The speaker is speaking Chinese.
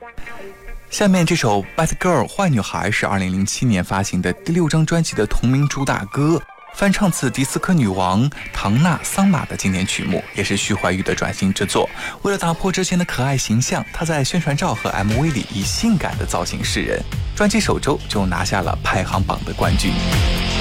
下面这首 Bad Girl 坏女孩是2007年发行的第6张专辑的同名主打歌，翻唱自迪斯科女王唐娜桑玛的经典曲目，也是徐怀钰的转型之作。为了打破之前的可爱形象，她在宣传照和 MV 里以性感的造型示人，专辑首周就拿下了排行榜的冠军。